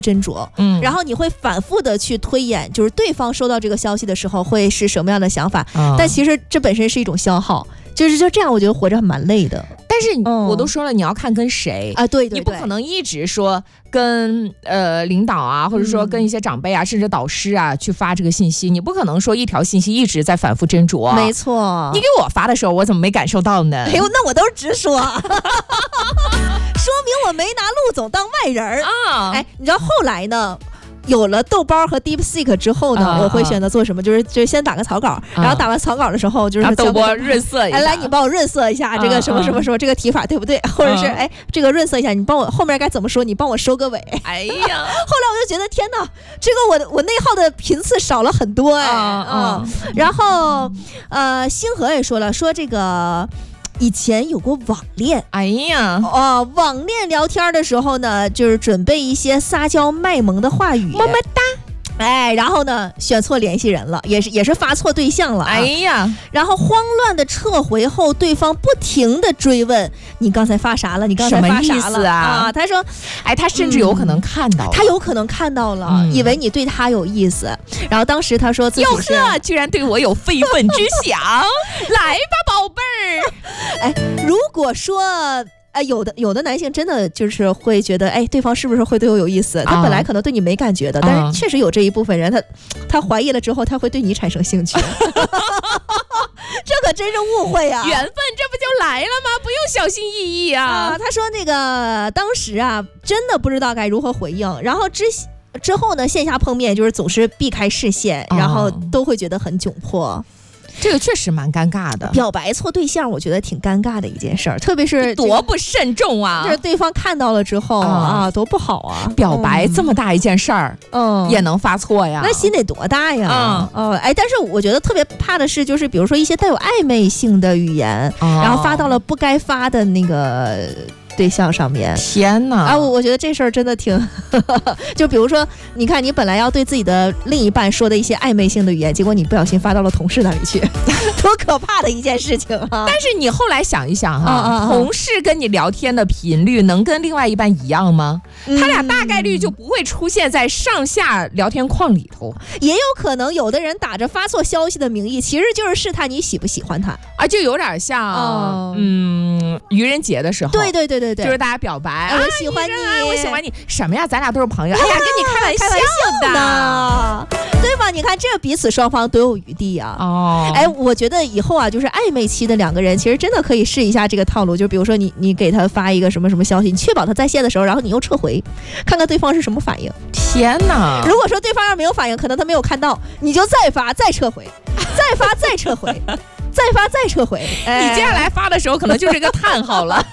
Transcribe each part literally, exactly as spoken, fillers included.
斟酌，嗯，然后你会反复的去推演，就是对方收到这个消息的时候会是什么样的想法，嗯，但其实这本身是一种消耗，就是就这样，我觉得活着蛮累的。 但是我都说了，你要看跟谁啊，对对对， 你不可能一直说跟呃领导啊，或者说跟一些长辈啊，嗯，甚至导师啊去发这个信息，你不可能说一条信息一直在反复斟酌。 没错， 你给我发的时候，我怎么没感受到呢？ 哎呦，那我都是直说。说明我没拿陆总当外人啊！哎，你知道后来呢？有了豆包和 DeepSeek 之后呢，啊，我会选择做什么？就是就是先打个草稿，啊，然后打完草稿的时候，就是豆包润色一下， 哎，来你帮我润色一下，啊，这个什么什么什么，啊，这个提法对不对？或者是哎，这个润色一下，你帮我后面该怎么说？你帮我收个尾。 哎呀，后来我就觉得天哪，这个我我内耗的频次少了很多哎啊，嗯，然后呃，星河也说了，说这个。以前有过网恋， 哎呀， 哦，网恋聊天的时候呢，就是准备一些撒娇卖萌的话语， 么么哒。 哎，然后呢，选错联系人了，也是也是发错对象了，啊。 哎呀， 然后慌乱的撤回后，对方不停的追问你刚才发啥了？你刚才发啥了啊？ 啊？他说， 哎，他甚至有可能看到了， 嗯，他有可能看到了，嗯，以为你对他有意思。然后当时他说自己是， 哟呵，居然对我有非分之想，来吧，宝贝儿。 哎，如果说。哎，有的有的男性真的就是会觉得，哎，对方是不是会对我有意思？他本来可能对你没感觉的，啊，但是确实有这一部分人，他他怀疑了之后，他会对你产生兴趣。这可真是误会啊！ 缘分这不就来了吗？不用小心翼翼啊！ 啊，他说那个当时啊，真的不知道该如何回应，然后之之后呢，线下碰面就是总是避开视线，然后都会觉得很窘迫。 这个确实蛮尴尬的， 表白错对象，我觉得挺尴尬的一件事儿，特别是多不慎重啊！ 就是对方看到了之后 啊, 啊，多不好啊！ 表白这么大一件事儿，嗯，也能发错呀？ 那心得多大呀？嗯，哦，哎，但是我觉得特别怕的是，就是比如说一些带有暧昧性的语言，哦，然后发到了不该发的那个对象上面。 天哪！ 啊，我我觉得这事儿真的挺，就比如说，你看你本来要对自己的另一半说的一些暧昧性的语言，结果你不小心发到了同事那里去，多可怕的一件事情啊！ 但是你后来想一想哈，啊啊啊，同事跟你聊天的频率能跟另外一半一样吗？嗯，他俩大概率就不会出现在上下聊天框里头。 也有可能有的人打着发错消息的名义，其实就是试探你喜不喜欢他啊，就有点像，哦，嗯，愚人节的时候， 对对对对对， 就是大家表白， 哎，我喜欢你， 啊，我喜欢你，什么呀？咱俩都是朋友，哎呀，跟你开玩笑的，对吧？你看这彼此双方都有余地啊。 哦， 哎，我觉得以后啊，就是暧昧期的两个人，其实真的可以试一下这个套路，就比如说你你给他发一个什么什么消息，你确保他在线的时候，然后你又撤回，看看对方是什么反应。 天哪！ 如果说对方要没有反应，可能他没有看到，你就再发再撤回，再发再撤回。再发再撤回， 哎，你接下来发的时候可能就是个叹号了。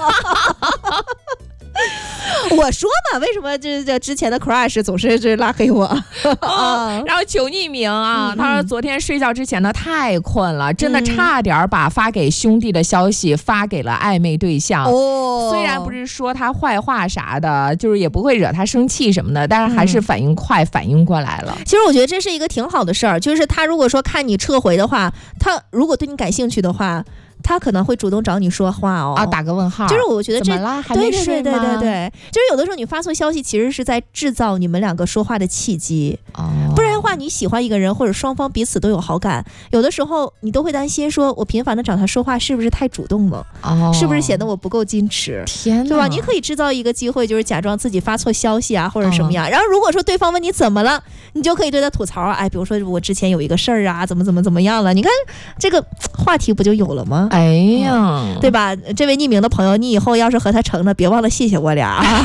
我说嘛，为什么这这之前的 crush 总是这拉黑我？ 哦，然后求匿名啊，嗯，他说昨天睡觉之前呢太困了，真的差点把发给兄弟的消息发给了暧昧对象。哦，虽然不是说他坏话啥的，就是也不会惹他生气什么的，但是还是反应快，嗯，反应过来了。 其实我觉得这是一个挺好的事儿，就是他如果说看你撤回的话，他如果对你感兴趣的话，他可能会主动找你说话哦， 啊，打个问号， 就是我觉得这怎么啦？还没睡吗？ 对对对对对，就是有的时候你发错消息，其实是在制造你们两个说话的契机。哦，不然的话，你喜欢一个人或者双方彼此都有好感，有的时候你都会担心说，我频繁的找他说话是不是太主动了？哦，是不是显得我不够矜持？ 天哪， 对吧？你可以制造一个机会，就是假装自己发错消息啊，或者什么样。哦，然后如果说对方问你怎么了，你就可以对他吐槽啊，哎，比如说我之前有一个事儿啊，怎么怎么怎么样了？你看这个话题不就有了吗？ 哎呀。嗯， 对吧？这位匿名的朋友，你以后要是和他成了，别忘了谢谢我俩。哎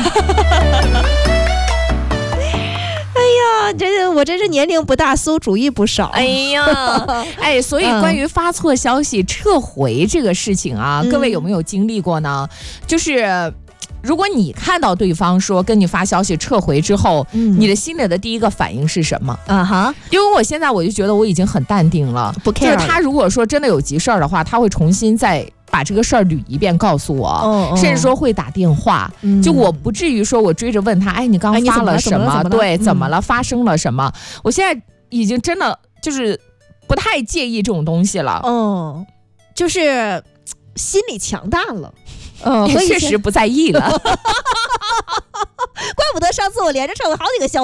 呀，这我真是年龄不大，馊主意不少。 哎呀，哎，所以关于发错消息、嗯、撤回这个事情啊，各位有没有经历过呢？嗯、就是如果你看到对方说跟你发消息撤回之后，嗯、你的心里的第一个反应是什么？啊哈，因为我现在我就觉得我已经很淡定了， 不 care 了。 就是他如果说真的有急事儿的话，他会重新再把这个事儿捋一遍告诉我，哦哦，甚至说会打电话，嗯、就我不至于说我追着问他，哎，你刚发了什么？ 哎、 对，怎么了？ 嗯、 发生了什么？我现在已经真的就是不太介意这种东西了。 哦，就是心理强大了。 嗯， 也确实不在意了。 怪不得上次我连着撤了好几个消息。